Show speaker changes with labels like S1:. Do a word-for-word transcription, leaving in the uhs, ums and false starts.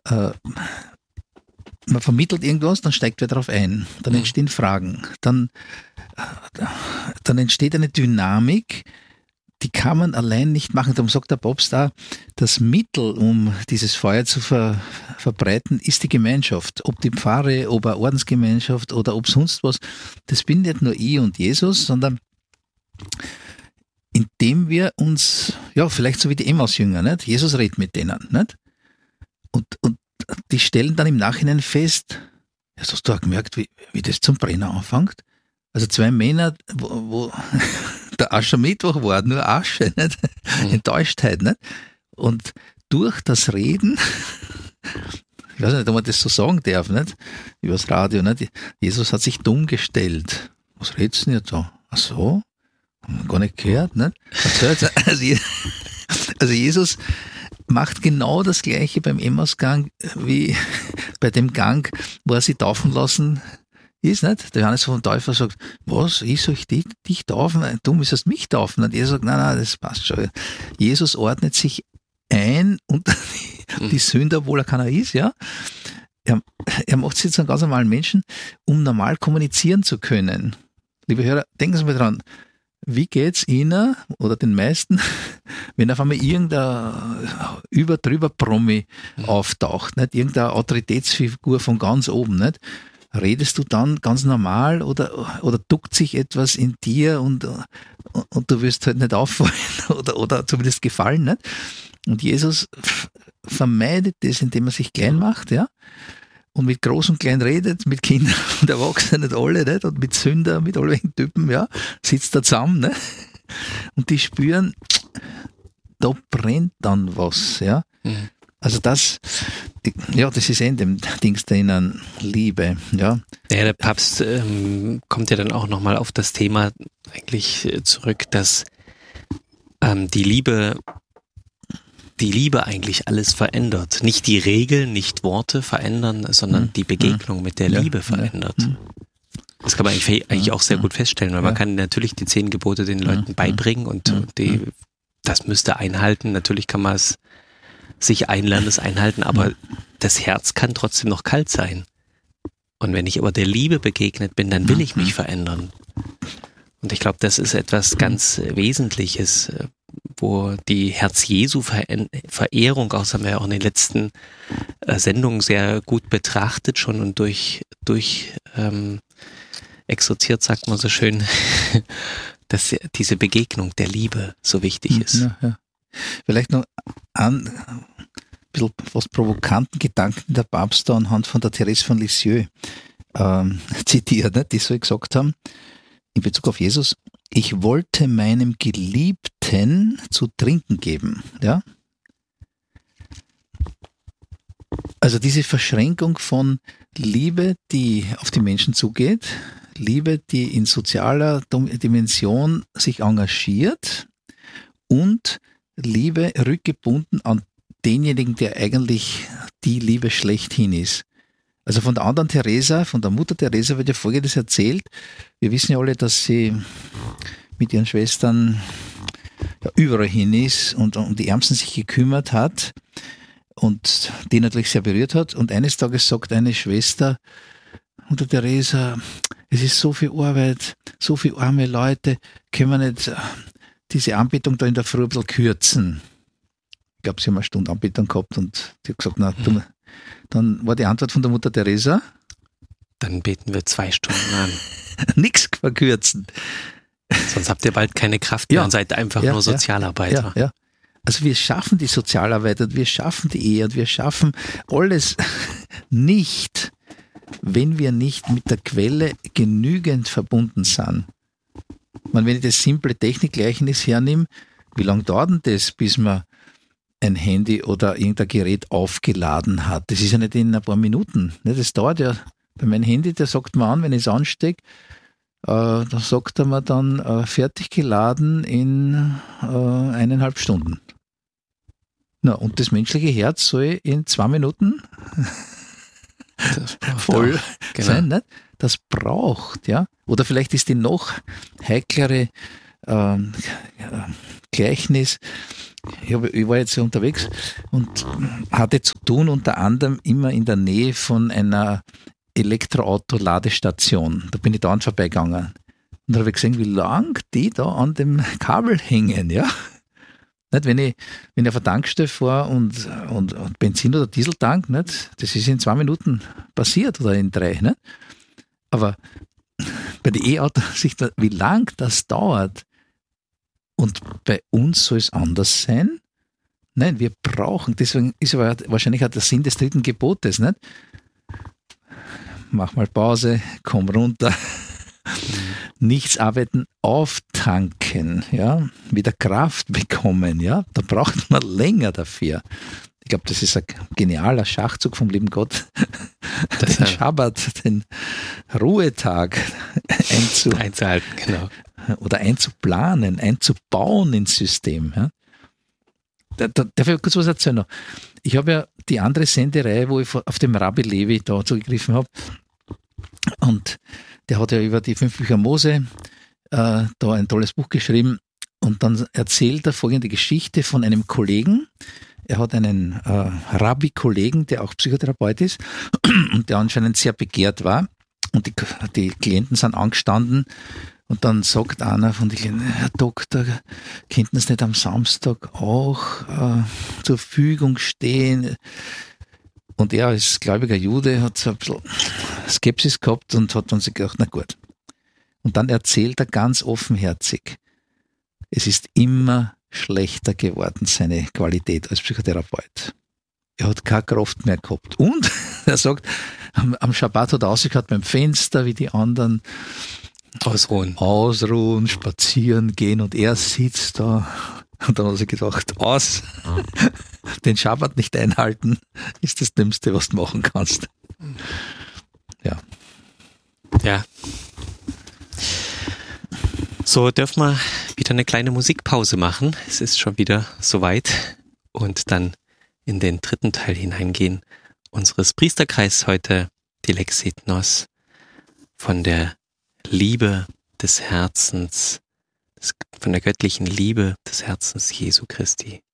S1: äh, man vermittelt irgendwas, dann steigt wer darauf ein, dann
S2: Mhm.
S1: entstehen Fragen, dann, äh, dann entsteht eine Dynamik, die kann man allein nicht machen. Darum sagt der Papst da, das Mittel, um dieses Feuer zu ver, verbreiten, ist die Gemeinschaft. Ob die Pfarre, ob eine Ordensgemeinschaft oder ob sonst was, das bin nicht nur ich und Jesus, sondern indem wir uns, ja, vielleicht so wie die Emmaus-Jünger, nicht? Jesus redet mit denen, nicht? Und, und die stellen dann im Nachhinein fest, hast du auch gemerkt, wie, wie das zum Brenner anfängt? Also zwei Männer, wo, wo der Aschermittwoch war, nur Asche, nicht?
S2: Mhm.
S1: Enttäuschtheit, nicht? Und durch das Reden, ich weiß nicht, ob man das so sagen darf, nicht? Übers Radio, nicht? Jesus hat sich dumm gestellt. Was redest du denn jetzt da? Ach so? Haben wir gar nicht gehört, nicht? Also, also Jesus macht genau das Gleiche beim Emmausgang wie bei dem Gang, wo er sich taufen lassen ist, nicht? Der Johannes vom Täufer sagt, was, ich soll ich dich, dich taufen? Du müsstest mich taufen. Und er sagt, nein, nein, das passt schon. Jesus ordnet sich ein unter die, die Sünder, obwohl er keiner ist, ja. Er, er macht sich zu einem ganz normalen Menschen, um normal kommunizieren zu können. Liebe Hörer, denken Sie mal dran, wie geht's Ihnen oder den meisten, wenn auf einmal irgendein über drüber Promi auftaucht, nicht? Irgendeine Autoritätsfigur von ganz oben, nicht? Redest du dann ganz normal oder, oder duckt sich etwas in dir und, und du wirst halt nicht auffallen oder, oder zumindest gefallen, nicht? Und Jesus vermeidet das, indem er sich klein macht, ja? Und mit Groß und Klein redet, mit Kindern und Erwachsenen, nicht alle, nicht? Und mit Sündern, mit allwelchen Typen, ja, sitzt da zusammen, ne? Und die spüren, da brennt dann was, ja.
S2: Mhm.
S1: Also das, ja, das ist in dem Dings drinnen, Liebe, ja.
S2: Ja, der Papst ähm, kommt ja dann auch nochmal auf das Thema eigentlich zurück, dass ähm, die Liebe die Liebe eigentlich alles verändert. Nicht die Regeln, nicht Worte verändern, sondern
S1: Mhm.
S2: die Begegnung mit der
S1: Ja.
S2: Liebe verändert.
S1: Mhm.
S2: Das kann man eigentlich, eigentlich auch sehr gut feststellen, weil man
S1: Ja.
S2: kann natürlich die zehn Gebote den Leuten
S1: Mhm.
S2: beibringen und
S1: Mhm.
S2: die, das müsste einhalten. Natürlich kann man es sich einlernen, es einhalten, aber das Herz kann trotzdem noch kalt sein. Und wenn ich aber der Liebe begegnet bin, dann will ich mich verändern. Und ich glaube, das ist etwas ganz Wesentliches, wo die Herz-Jesu-Verehrung, auch das haben wir ja auch in den letzten äh, Sendungen sehr gut betrachtet schon und durch, durch ähm, exorziert, sagt man so schön, dass diese Begegnung der Liebe so wichtig ist.
S1: Ja, ja. Vielleicht noch ein bisschen was provokanten Gedanken der Papst da anhand von der Therese von Lisieux ähm, zitiert, ne, die so gesagt haben, in Bezug auf Jesus, ich wollte meinem Geliebten zu trinken geben. Ja? Also diese Verschränkung von Liebe, die auf die Menschen zugeht, Liebe, die in sozialer Dimension sich engagiert und Liebe rückgebunden an denjenigen, der eigentlich die Liebe schlechthin ist. Also von der anderen Teresa, von der Mutter Teresa wird ja Folgendes erzählt. Wir wissen ja alle, dass sie mit ihren Schwestern ja, überall hin ist und um die Ärmsten sich gekümmert hat und die natürlich sehr berührt hat. Und eines Tages sagt eine Schwester, Mutter Teresa, es ist so viel Arbeit, so viele arme Leute, können wir nicht diese Anbetung da in der Früh ein bisschen kürzen? Ich glaube, sie haben eine Stunde Anbetung gehabt und die hat gesagt, na, du, dann war die Antwort von der Mutter Teresa,
S2: dann beten wir zwei Stunden an.
S1: Nichts verkürzen.
S2: Sonst habt ihr bald keine Kraft mehr
S1: Ja.
S2: und seid einfach
S1: Ja,
S2: nur
S1: ja.
S2: Sozialarbeiter.
S1: Ja, ja. Also wir schaffen die Sozialarbeit und wir schaffen die Ehe und wir schaffen alles nicht, wenn wir nicht mit der Quelle genügend verbunden sind. Ich meine, wenn ich das simple Technikgleichnis hernehme, wie lange dauert denn das, bis man ein Handy oder irgendein Gerät aufgeladen hat? Das ist ja nicht in ein paar Minuten. Das dauert ja, bei meinem Handy, der sagt mir an, wenn ich es anstecke, äh, dann sagt er mir dann äh, fertig geladen in äh, eineinhalb Stunden. Na, und das menschliche Herz soll in zwei Minuten
S2: Das braucht
S1: voll
S2: auch, genau.
S1: sein, nicht? Das braucht, ja. Oder vielleicht ist die noch heiklere ähm, Gleichnis, ich, hab, ich war jetzt ja unterwegs und hatte zu tun unter anderem immer in der Nähe von einer Elektroauto-Ladestation. Da bin ich dauernd vorbeigegangen. Und da habe ich gesehen, wie lang die da an dem Kabel hängen, ja. Nicht, wenn ich, wenn ich auf eine Tankstelle fahre und, und, und Benzin oder Diesel tank, nicht, das ist in zwei Minuten passiert oder in drei. Nicht? Aber bei den E-Autos, wie lang das dauert. Und bei uns soll es anders sein. Nein, wir brauchen, deswegen ist aber wahrscheinlich auch der Sinn des dritten Gebotes, nicht? Mach mal Pause, komm runter. Nichts arbeiten, auftanken, ja, wieder Kraft bekommen, ja, da braucht man länger dafür. Ich glaube, das ist ein genialer Schachzug vom lieben Gott, das den Schabbat, den Ruhetag einzu
S2: einzuhalten, genau.
S1: Oder einzuplanen, einzubauen ins System. Ja. Da, da, darf ich kurz was erzählen noch? Ich habe ja die andere Sendereihe, wo ich auf dem Rabbi Levi da zugegriffen habe, und der hat ja über die fünf Bücher Mose äh, da ein tolles Buch geschrieben, und dann erzählt er folgende Geschichte von einem Kollegen. Er hat einen äh, Rabbi-Kollegen, der auch Psychotherapeut ist und der anscheinend sehr begehrt war, und die, die Klienten sind angestanden, und dann sagt einer von den Klienten: Herr Doktor, könnten Sie nicht am Samstag auch äh, zur Verfügung stehen? Und er als gläubiger Jude hat so ein bisschen Skepsis gehabt und hat dann sich gedacht, na gut. Und dann erzählt er ganz offenherzig, es ist immer schlechter geworden, seine Qualität als Psychotherapeut. Er hat keine Kraft mehr gehabt. Und er sagt, am, am Schabbat hat er ausgeschaut beim Fenster, wie die anderen
S2: ausruhen,
S1: ausruhen, spazieren gehen, und er sitzt da. Und dann hat er sich gedacht, aus, den Schabbat nicht einhalten, ist das Dümmste, was du machen kannst. Ja.
S2: Ja. So, dürfen wir wieder eine kleine Musikpause machen. Es ist schon wieder soweit. Und dann in den dritten Teil hineingehen unseres Priesterkreises heute, die Lexit-Nos, von der Liebe des Herzens, von der göttlichen Liebe des Herzens Jesu Christi.